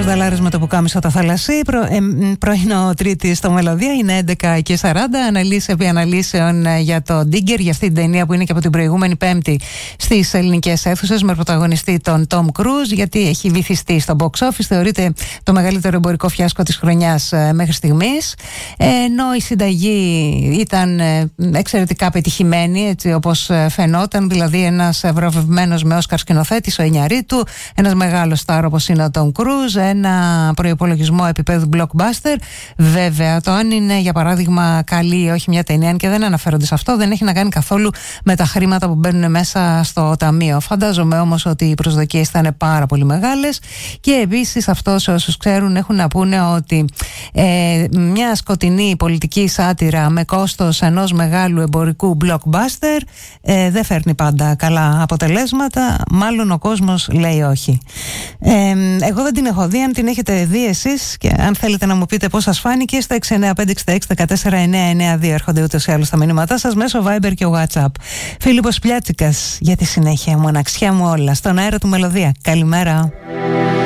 Μπαρδαλάρης με το πουκάμισο τα θαλασσί. Πρωινό Τρίτη στο Μελωδία είναι 11:40. Αναλύσεις επί αναλύσεων για το Digger, για αυτή την ταινία που είναι και από την προηγούμενη Πέμπτη στις ελληνικές αίθουσες, με πρωταγωνιστή τον Tom Cruise, γιατί έχει βυθιστεί στο box office. Θεωρείται το μεγαλύτερο εμπορικό φιάσκο της χρονιάς μέχρι στιγμής. Ενώ η συνταγή ήταν εξαιρετικά πετυχημένη, έτσι όπως φαινόταν. Δηλαδή, ένας βραβευμένος με Όσκαρ σκηνοθέτης, ο Ινιαρίτου, ένας μεγάλος στάρ όπως είναι ο Tom Cruise, ένα προϋπολογισμό επίπεδου blockbuster. Βέβαια, το αν είναι για παράδειγμα καλή ή όχι μια ταινία, και δεν αναφέρονται σε αυτό, δεν έχει να κάνει καθόλου με τα χρήματα που μπαίνουν μέσα στο ταμείο. Φαντάζομαι όμως ότι οι προσδοκίες θα είναι πάρα πολύ μεγάλες, και επίσης αυτό, σε όσους ξέρουν, έχουν να πούνε ότι μια σκοτεινή πολιτική σάτυρα με κόστος ενός μεγάλου εμπορικού blockbuster δεν φέρνει πάντα καλά αποτελέσματα. Μάλλον ο κόσμος λέει όχι. Εγώ δεν την έχω δει. Αν την έχετε δει εσείς και αν θέλετε να μου πείτε πώς σας φάνηκε, στα 695-66-14-992 έρχονται ούτως ή άλλως τα μηνύματά σας μέσω Viber και WhatsApp. Φίλιππος Πλιάτσικας, για τη συνέχεια, μοναξιά μου όλα, στον αέρα του Μελωδία. Καλημέρα.